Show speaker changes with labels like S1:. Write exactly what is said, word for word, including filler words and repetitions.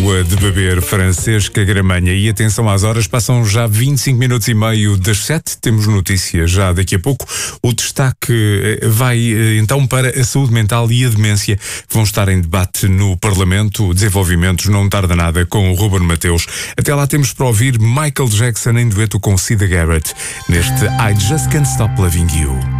S1: água de beber Francesca Gramanha. E atenção às horas, passam já vinte e cinco minutos e meio das sete. Temos notícias já daqui a pouco. O destaque vai então para a saúde mental e a demência, que vão estar em debate no Parlamento. Desenvolvimentos não tarda nada com o Ruben Mateus. Até lá temos para ouvir Michael Jackson em dueto com Sida Garrett neste I Just Can't Stop Loving You.